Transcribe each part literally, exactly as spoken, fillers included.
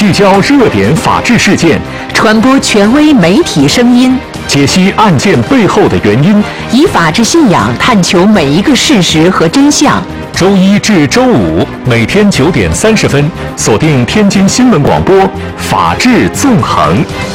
聚焦热点法治事件， 传播权威媒体声音， 解析案件背后的原因， 以法治信仰探求每一个事实和真相。 周一至周五每天九点三十分，锁定天津新闻广播《法治纵横》。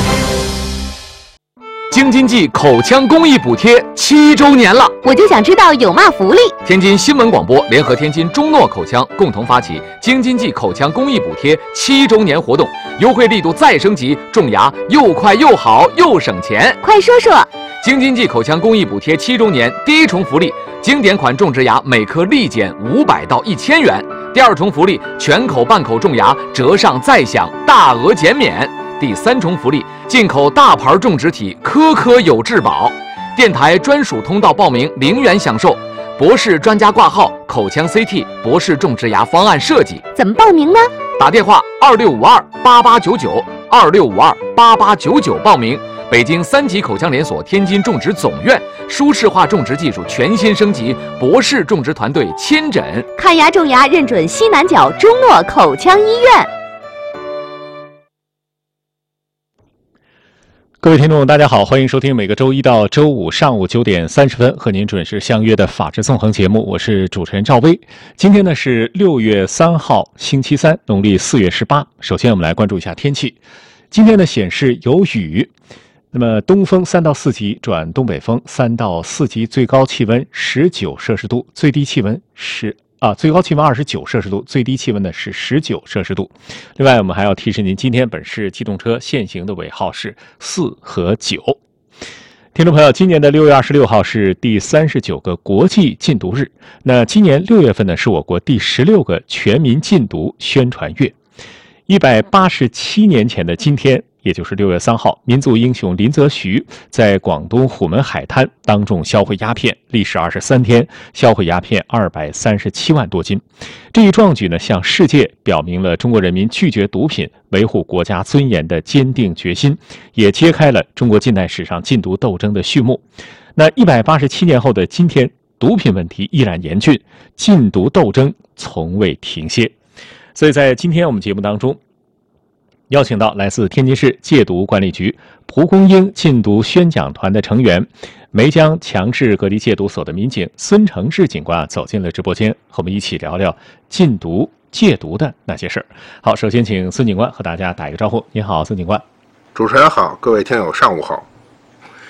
京津冀口腔公益补贴七周年了， 我就想知道有嘛福利。 天津新闻广播联合天津中诺口腔共同发起京津冀口腔公益补贴七周年活动，优惠力度再升级，种牙又快又好又省钱。 快说说！ 京津冀口腔公益补贴七周年第一重福利，经典款种植牙每颗立减五百到一千元；第二重福利，全口半口种牙折上再享大额减免。第三重福利，进口大牌种植体，颗颗有质保。电台专属通道报名零元享受，博士专家挂号，口腔 C T 博士种植牙方案设计。 怎么报名呢？ 打电话二六五二八八九九二六五二八八九九报名。北京三级口腔连锁天津种植总院舒适化种植技术全新升级，博士种植团队亲诊看牙种牙，认准西南角中诺口腔医院。 各位听众大家好，欢迎收听每个周一到周五上午九点三十分和您准时相约的法治纵横节目，我是主持人赵薇。今天呢是六月三号星期三，农历四月十八。首先我们来关注一下天气。今天呢显示有雨，那么东风三到四级转东北风三到四级，最高气温十九摄氏度，最低气温是啊，最高气温二十九摄氏度，最低气温呢是十九摄氏度。另外，我们还要提示您，今天本市机动车限行的尾号是四和九。听众朋友，今年的六月二十六号是第三十九个国际禁毒日。那今年六月份呢，是我国第十六个全民禁毒宣传月。一百八十七年前的今天，也就是六月三号，民族英雄林则徐在广东虎门海滩当众销毁鸦片，历时二十三天，销毁鸦片二百三十七万多斤。这一壮举呢，向世界表明了中国人民拒绝毒品、维护国家尊严的坚定决心，也揭开了中国近代史上禁毒斗争的序幕。那一百八十七年后的今天，毒品问题依然严峻，禁毒斗争从未停歇。所以在今天我们节目当中，邀请到来自天津市戒毒管理局蒲公英禁毒宣讲团的成员，梅江强制隔离戒毒所的民警孙承志警官啊，走进了直播间，和我们一起聊聊禁毒戒毒的那些事儿。好，首先请孙警官和大家打一个招呼。您好，孙警官。 主持人好，各位听友上午好。